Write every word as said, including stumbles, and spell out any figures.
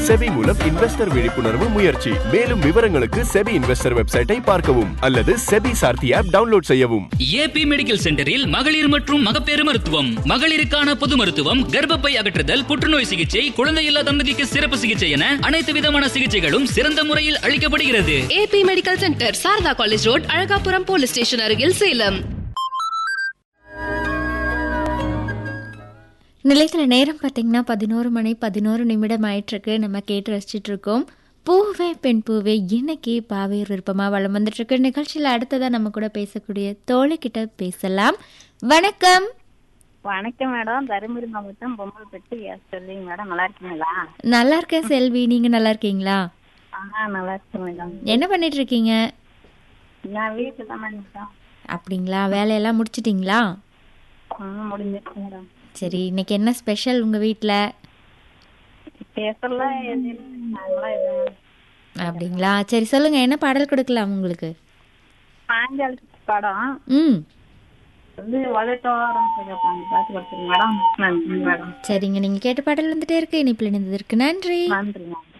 SEBI மூலம் investor விழிப்புணர்வு முயற்சி. மேலும் விவரங்களுக்கு செபி இன்வெஸ்டர் வெப்சைட்டை பார்க்கவும் அல்லது செபி சார்த்தி ஆப் டவுன்லோட் செய்யவும். ஏபி மெடிக்கல் சென்டரில் மகளிர் மற்றும் மகப்பேறு மருத்துவம், மகளிருக்கான பொது மருத்துவம், கர்ப்பப்பை அகற்றுதல், புற்றுநோய் சிகிச்சை, குழந்தையில்லா தம்பதிக்கு சிறப்பு சிகிச்சை என அனைத்து விதமான சிகிச்சைகளும் சிறந்த முறையில் அளிக்கப்படுகிறது. AB medical centre, Saradha college road, Alagapuram police station அருகில், சேலம். நிலையத்தில் நேரம் பார்த்தீங்கன்னா பதினோரு மணி பதினோரு நிமிடம் ஆயிட்டிருக்கு. நம்ம கேட்டு ரசிச்சுட்டு இருக்கோம் பூவே பெண் பூவே. இன்னைக்கு பாவையர் விருப்பமாக வளம் வந்துட்டுருக்கு. நிகழ்ச்சியில் அடுத்ததாக நம்ம கூட பேசக்கூடிய தோழிக்கிட்ட பேசலாம். வணக்கம். வணக்கம் மேடம், தருமபுரி மாவட்டம் பொம்மல்பட்டி செல்வி மேடம். நல்லா இருக்கீங்களா? நல்லா இருக்கேன் செல்வி, நீங்க நல்லா இருக்கீங்களா? ஆ நல்லா இருக்கேன் மேடம். என்ன பண்ணிட்டு இருக்கீங்க? நான் வீட்டில் தான் மேடம். அப்படிங்களா, வேலையெல்லாம் முடிச்சிட்டிங்களா? ம் முடிஞ்சிருக்கு மேடம். சரி, இன்னைக்கு என்ன ஸ்பெஷல் உங்க வீட்டில்? ஸ்பெஷல்லாம் எதுவும் நாங்களா எதுவும். அப்படிங்களா, சரி சொல்லுங்க, என்ன பாடல் கொடுக்கலாம் உங்களுக்கு? பாஞ்சாலி படம் ம் வந்து வளர்த்தோரம் பாட்டு கொடுத்துருங்க மேடம். நன்றி மேடம். சரிங்க, நீங்க கேட்ட பாடல் வந்துட்டே இருக்கு. இனிப்பில் இணைந்ததற்கு நன்றி. நன்றி மேடம்.